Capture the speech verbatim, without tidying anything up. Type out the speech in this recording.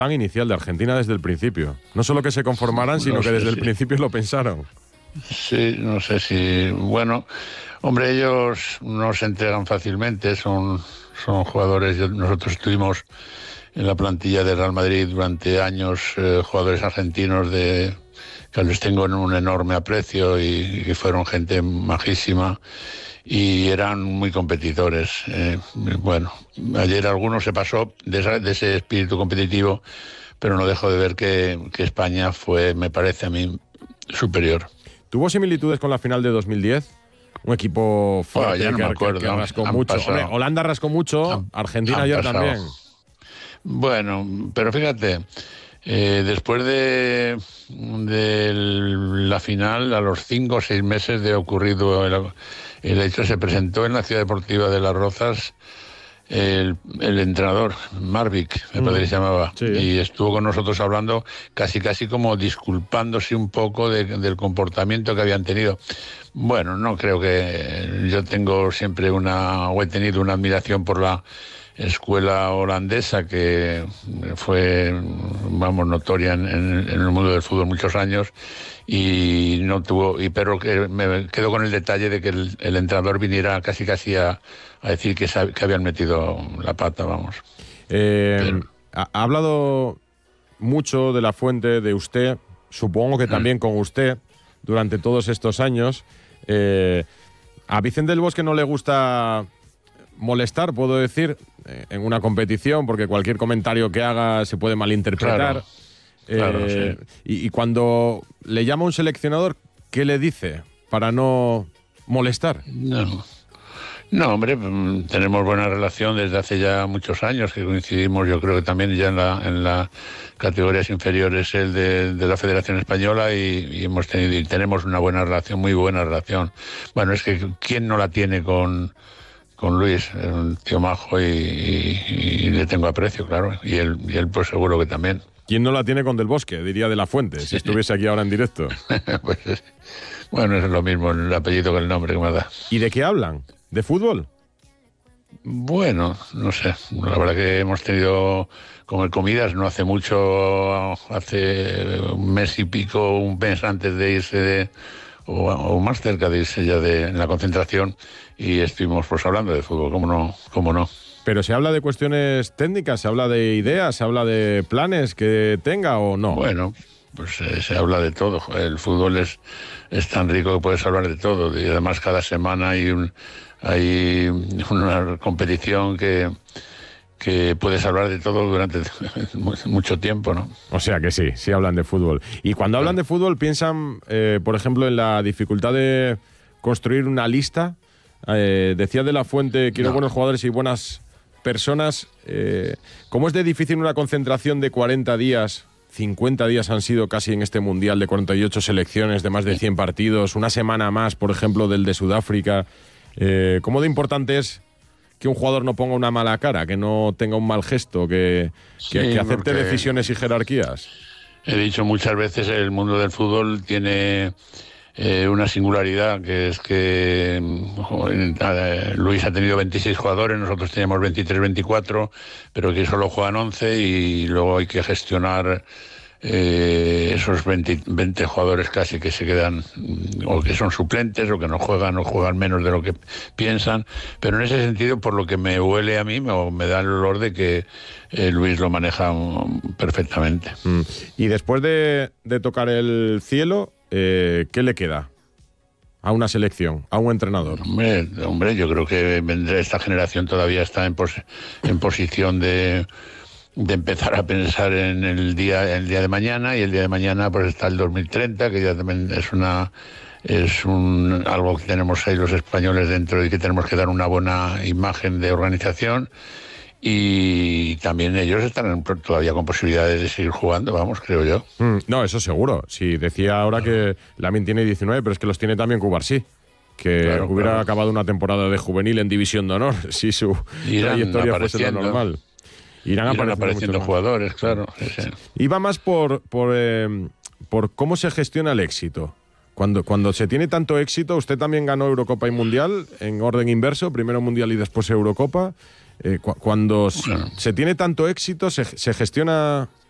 plan inicial de Argentina desde el principio. No solo que se conformaran, sino no que sé, desde sí. el principio lo pensaron. Sí, no sé si... Bueno, hombre, ellos no se entregan fácilmente, son, son jugadores... Nosotros estuvimos en la plantilla del Real Madrid durante años, eh, jugadores argentinos de que les tengo en un enorme aprecio y, y que fueron gente majísima y eran muy competidores. Eh, bueno, ayer alguno se pasó de, esa, de ese espíritu competitivo, pero no dejo de ver que, que España fue, me parece a mí, superior. ¿Tuvo similitudes con la final de dos mil diez? Un equipo fuerte, oh, ya no que, me acuerdo, que, que rascó han mucho. pasado, Hombre, Holanda rascó mucho, han, Argentina han ayer pasado. también. Bueno, pero fíjate, eh, después de, de la final, a los cinco o seis meses de ocurrido el, el hecho, se presentó en la Ciudad Deportiva de Las Rozas el, el entrenador, Marvik, me parece que se llamaba, sí. y estuvo con nosotros hablando casi casi como disculpándose un poco de, del comportamiento que habían tenido. Bueno, no creo que... Yo tengo siempre una, o he tenido una admiración por la escuela holandesa que fue, vamos, notoria en, en, en el mundo del fútbol muchos años y no tuvo, y pero que me quedo con el detalle de que el, el entrenador viniera casi casi a, a decir que, sab, que habían metido la pata, vamos. Eh, pero... ha, ha hablado mucho de La Fuente, de usted, supongo que también con usted, durante todos estos años. Eh, a Vicente del Bosque no le gusta molestar, puedo decir, eh, en una competición, porque cualquier comentario que haga se puede malinterpretar. Claro, eh, claro, sí. y, y cuando le llama a un seleccionador, ¿qué le dice para no molestar? No, no, hombre, tenemos buena relación desde hace ya muchos años, que coincidimos, yo creo que también ya en la, en las categorías inferiores el de, de la Federación Española y, y hemos tenido y tenemos una buena relación, muy buena relación. Bueno, es que ¿quién no la tiene con... con Luis, un tío majo y, y, y le tengo aprecio, claro, y él, y él pues seguro que también. ¿Quién no la tiene con Del Bosque? Diría De La Fuente, sí. Si estuviese aquí ahora en directo. Pues bueno, es lo mismo el apellido que el nombre que me da. ¿Y de qué hablan? ¿De fútbol? Bueno, no sé, la verdad que hemos tenido como comidas no hace mucho, hace un mes y pico, un mes antes de irse de... O, o más cerca de irse ya de en la concentración y estuvimos pues hablando de fútbol, cómo no, cómo no. Pero se habla de cuestiones técnicas, se habla de ideas, se habla de planes que tenga o no. Bueno, pues eh, se habla de todo. El fútbol es, es tan rico que puedes hablar de todo y además cada semana hay un hay una competición que que puedes hablar de todo durante mucho tiempo, ¿no? O sea que sí, sí hablan de fútbol. Y cuando hablan de fútbol piensan, eh, por ejemplo, en la dificultad de construir una lista. Eh, decía De La Fuente, quiero no. buenos jugadores y buenas personas. Eh, ¿Cómo es de difícil una concentración de cuarenta días? cincuenta días han sido casi en este Mundial de cuarenta y ocho selecciones, de más de cien partidos. Una semana más, por ejemplo, del de Sudáfrica. Eh, ¿Cómo de importante es que un jugador no ponga una mala cara, que no tenga un mal gesto, que, sí, que, que acepte decisiones y jerarquías? He dicho muchas veces, el mundo del fútbol tiene eh, una singularidad, que es que joder, Luis ha tenido veintiséis jugadores, nosotros teníamos veintitrés, veinticuatro, pero que solo juegan once y luego hay que gestionar Eh, esos veinte, veinte jugadores casi que se quedan o que son suplentes o que no juegan o juegan menos de lo que piensan, pero en ese sentido, por lo que me huele a mí, me, me da el olor de que eh, Luis lo maneja perfectamente. Mm. Y después de, de tocar el cielo, eh, ¿qué le queda a una selección, a un entrenador? Hombre, hombre yo creo que esta generación todavía está en, pos, en posición de de empezar a pensar en el día el día de mañana, y el día de mañana pues está el dos mil treinta, que ya también es una es un algo que tenemos ahí los españoles dentro y que tenemos que dar una buena imagen de organización, y también ellos están todavía con posibilidades de seguir jugando, vamos, creo yo. Mm, no, eso seguro. Sí, decía ahora que Lamine tiene diecinueve, pero es que los tiene también Cubarsí, que claro, hubiera claro. acabado una temporada de juvenil en División de Honor si su Irán trayectoria fuese lo normal. Irán, Irán apareciendo, apareciendo jugadores, claro. Sí, sí. Iba más por, por, eh, por cómo se gestiona el éxito. Cuando, cuando se tiene tanto éxito, usted también ganó Eurocopa y Mundial en orden inverso, primero Mundial y después Eurocopa. Eh, cu cuando bueno. se tiene tanto éxito, ¿se, se gestiona